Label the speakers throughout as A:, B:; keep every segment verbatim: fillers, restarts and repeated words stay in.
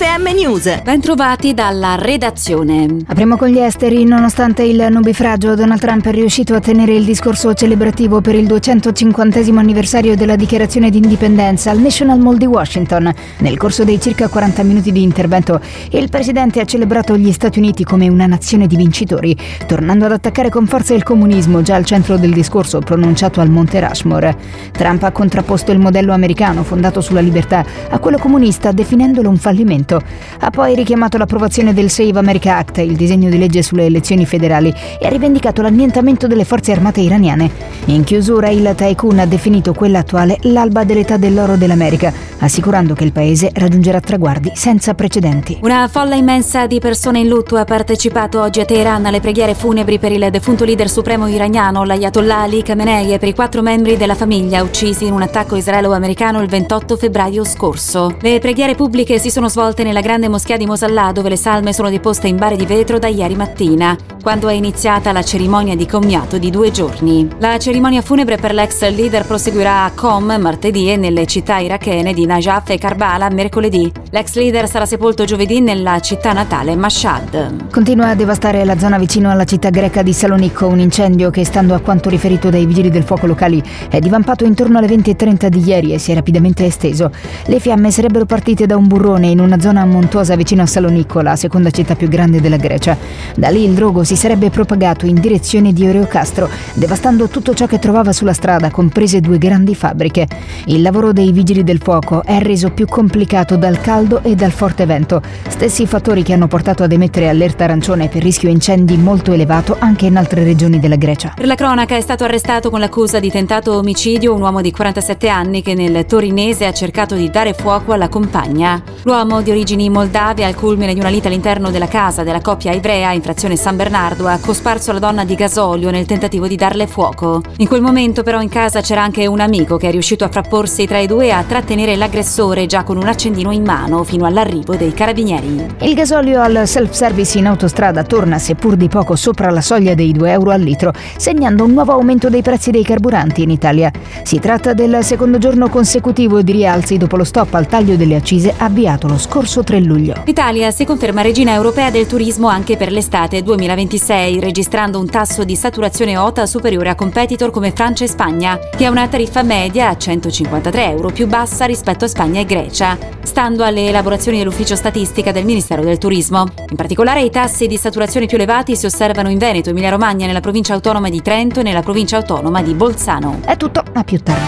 A: M News.
B: Bentrovati dalla redazione.
C: Apriamo con gli esteri. Nonostante il nubifragio, Donald Trump è riuscito a tenere il discorso celebrativo per il duecentocinquantesimo anniversario della dichiarazione di indipendenza al National Mall di Washington. Nel corso dei circa quaranta minuti di intervento, il presidente ha celebrato gli Stati Uniti come una nazione di vincitori, tornando ad attaccare con forza il comunismo, già al centro del discorso pronunciato al Monte Rushmore. Trump ha contrapposto il modello americano fondato sulla libertà a quello comunista, definendolo un fallimento. Ha poi richiamato l'approvazione del Save America Act, il disegno di legge sulle elezioni federali, e ha rivendicato l'annientamento delle forze armate iraniane. In chiusura, il tycoon ha definito quella attuale l'alba dell'età dell'oro dell'America, assicurando che il paese raggiungerà traguardi senza precedenti.
B: Una folla immensa di persone in lutto ha partecipato oggi a Teheran alle preghiere funebri per il defunto leader supremo iraniano, l'Ayatollah Ali Khamenei, e per i quattro membri della famiglia uccisi in un attacco israelo-americano il ventotto febbraio scorso. Le preghiere pubbliche si sono svolte nella grande moschea di Mosalla, dove le salme sono deposte in bare di vetro da ieri mattina, quando è iniziata la cerimonia di commiato di due giorni. La cerimonia funebre per l'ex leader proseguirà a Qom martedì e nelle città irachene di Najaf e Karbala mercoledì. L'ex leader sarà sepolto giovedì nella città natale Mashhad.
C: Continua a devastare la zona vicino alla città greca di Salonicco un incendio che, stando a quanto riferito dai vigili del fuoco locali, è divampato intorno alle venti e trenta di ieri e si è rapidamente esteso. Le fiamme sarebbero partite da un burrone in una zona montuosa vicino a Salonicco, la seconda città più grande della Grecia. Da lì il drogo si sarebbe propagato in direzione di Oreocastro, devastando tutto ciò che trovava sulla strada, comprese due grandi fabbriche. Il lavoro dei vigili del fuoco è reso più complicato dal caldo e dal forte vento, stessi fattori che hanno portato ad emettere allerta arancione per rischio incendi molto elevato anche in altre regioni della Grecia.
B: Per la cronaca è stato arrestato con l'accusa di tentato omicidio un uomo di quarantasette anni che nel torinese ha cercato di dare fuoco alla compagna. L'uomo, di origini moldave, al culmine di una lite all'interno della casa della coppia ebrea in frazione San Bernardo, ha cosparso la donna di gasolio nel tentativo di darle fuoco. In quel momento però in casa c'era anche un amico che è riuscito a frapporsi tra i due e a trattenere l'aggressore già con un accendino in mano fino all'arrivo dei carabinieri.
C: Il gasolio al self-service in autostrada torna, seppur di poco, sopra la soglia dei due euro al litro, segnando un nuovo aumento dei prezzi dei carburanti in Italia. Si tratta del secondo giorno consecutivo di rialzi dopo lo stop al taglio delle accise avviato lo scorso tre luglio.
B: L'Italia si conferma regina europea del turismo anche per l'estate duemilaventisei, registrando un tasso di saturazione O T A superiore a competitor come Francia e Spagna, che ha una tariffa media a centocinquantatré euro, più bassa rispetto a Spagna e Grecia, stando alle elaborazioni dell'Ufficio Statistica del Ministero del Turismo. In particolare i tassi di saturazione più elevati si osservano in Veneto, Emilia Romagna, nella provincia autonoma di Trento e nella provincia autonoma di Bolzano.
C: È tutto, a più tardi.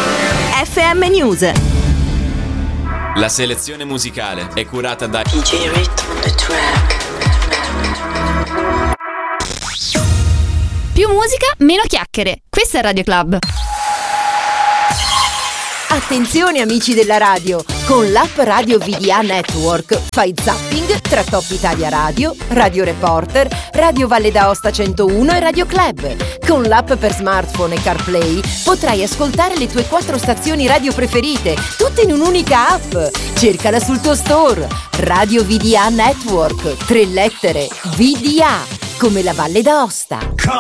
A: F M News.
D: La selezione musicale è curata da D J
E: Rhythm on the track.
F: Più musica, meno chiacchiere. Questo è Radio Club.
G: Attenzione amici della radio, con l'app Radio V D A Network fai zapping tra Top Italia Radio, Radio Reporter, Radio Valle d'Aosta centouno e Radio Club. Con l'app per smartphone e CarPlay potrai ascoltare le tue quattro stazioni radio preferite, tutte in un'unica app. Cercala sul tuo store. Radio V D A Network, tre lettere, V D A, come la Valle d'Aosta.